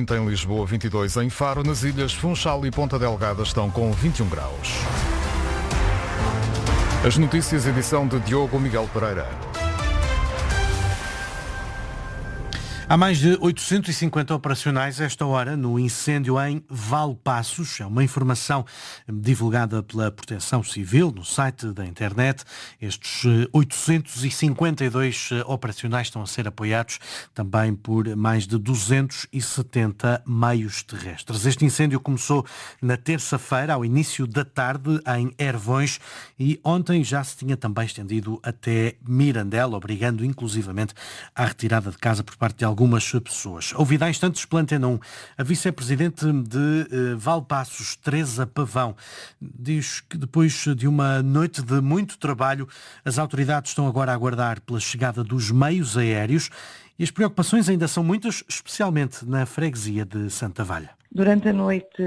20 em Lisboa, 22 em Faro. Nas ilhas Funchal e Ponta Delgada estão com 21 graus. As notícias, edição de Diogo Miguel Pereira. Há mais de 850 operacionais a esta hora no incêndio em Valpaços. É uma informação divulgada pela Proteção Civil no site da internet. Estes 852 operacionais estão a ser apoiados também por mais de 270 meios terrestres. Este incêndio começou na terça-feira, ao início da tarde, em Hervões, e ontem já se tinha também estendido até Mirandela, obrigando inclusivamente à retirada de casa por parte de algumas pessoas. Ouvida há instantes pela Antena 1, a vice-presidente de Valpaços, Teresa Pavão, diz que depois de uma noite de muito trabalho, as autoridades estão agora a aguardar pela chegada dos meios aéreos e as preocupações ainda são muitas, especialmente na freguesia de Santa Valha. Durante a noite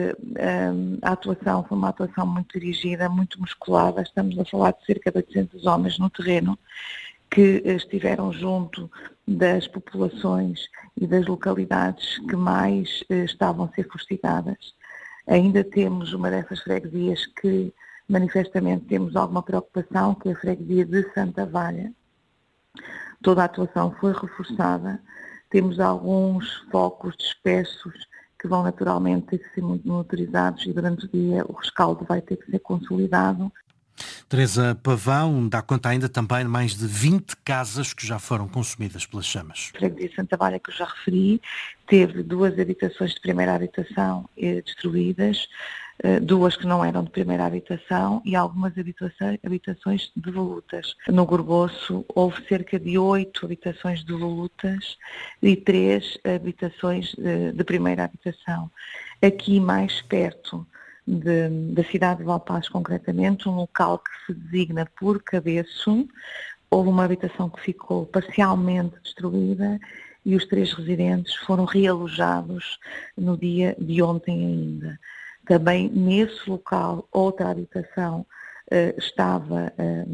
a atuação foi uma atuação muito dirigida, muito musculada. Estamos a falar de cerca de 800 homens no terreno que estiveram junto das populações e das localidades que mais estavam a ser fustigadas. Ainda temos uma dessas freguesias que manifestamente temos alguma preocupação, que é a freguesia de Santa Valha. Toda a atuação foi reforçada. Temos alguns focos dispersos que vão naturalmente ter que ser monitorizados e durante o dia o rescaldo vai ter que ser consolidado. Teresa Pavão dá conta ainda também de mais de 20 casas que já foram consumidas pelas chamas. A freguesia de Santa Valha, que eu já referi, teve 2 habitações de primeira habitação destruídas, 2 que não eram de primeira habitação e algumas habitações devolutas. No Gorgoço houve cerca de 8 habitações devolutas e 3 habitações de primeira habitação. Aqui mais perto da cidade de Valpaços, concretamente, um local que se designa por Cabeço, houve uma habitação que ficou parcialmente destruída e os 3 residentes foram realojados no dia de ontem ainda. Também nesse local, outra habitação estava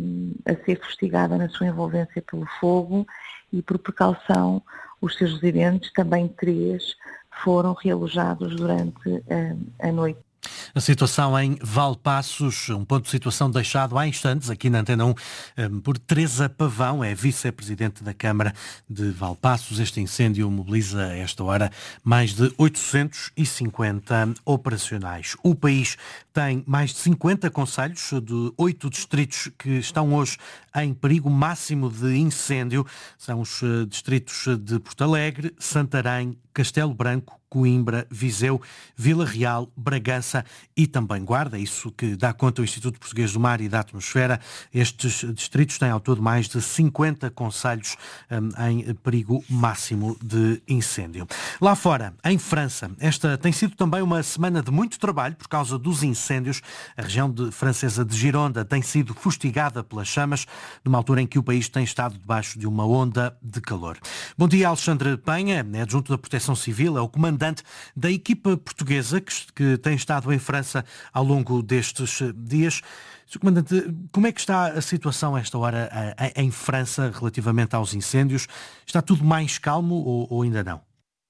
a ser fustigada na sua envolvência pelo fogo e, por precaução, os seus residentes, também 3, foram realojados durante a noite. A situação em Valpaços, um ponto de situação deixado há instantes aqui na Antena 1 por Teresa Pavão, é vice-presidente da Câmara de Valpaços. Este incêndio mobiliza a esta hora mais de 850 operacionais. O país tem mais de 50 concelhos de 8 distritos que estão hoje em perigo máximo de incêndio. São os distritos de Porto Alegre, Santarém, Castelo Branco, Coimbra, Viseu, Vila Real, Bragança e também Guarda, isso que dá conta o Instituto Português do Mar e da Atmosfera. Estes distritos têm ao todo mais de 50 concelhos em perigo máximo de incêndio. Lá fora, em França, esta tem sido também uma semana de muito trabalho por causa dos incêndios. A região francesa de Gironda tem sido fustigada pelas chamas, numa altura em que o país tem estado debaixo de uma onda de calor. Bom dia, Alexandre Penha, é adjunto da Proteção Civil, é o comandante da equipa portuguesa que tem estado em França ao longo destes dias. Sr. Comandante, como é que está a situação a esta hora em França relativamente aos incêndios? Está tudo mais calmo ou ainda não?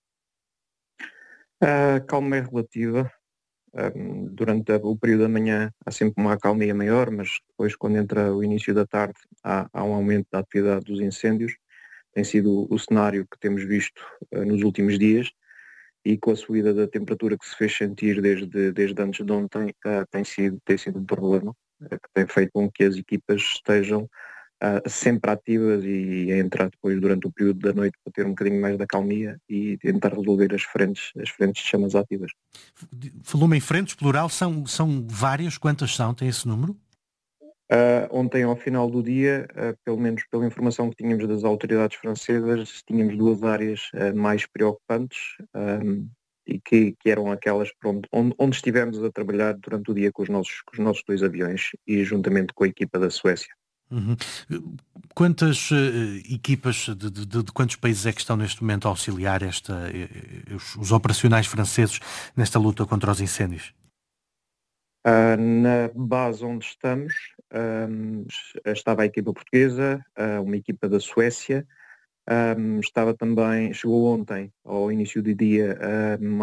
A calma é relativa. Durante o período da manhã há sempre uma acalmia maior, mas depois, quando entra o início da tarde, há um aumento da atividade dos incêndios. Tem sido o cenário que temos visto nos últimos dias. E com a subida da temperatura que se fez sentir desde antes de ontem, tem sido um problema, que tem feito com que as equipas estejam sempre ativas e a entrar depois durante o período da noite para ter um bocadinho mais de acalmia e tentar resolver as frentes de chamas ativas. Falou-me em frentes, plural, são várias, quantas são? Tem esse número? Ontem, ao final do dia, pelo menos pela informação que tínhamos das autoridades francesas, tínhamos 2 áreas mais preocupantes e que eram aquelas onde estivemos a trabalhar durante o dia com os nossos 2 aviões e juntamente com a equipa da Suécia. Uhum. Quantas equipas de quantos países é que estão neste momento a auxiliar os operacionais franceses nesta luta contra os incêndios? Na base onde estamos, estava a equipa portuguesa, uma equipa da Suécia, chegou ontem, ao início do dia,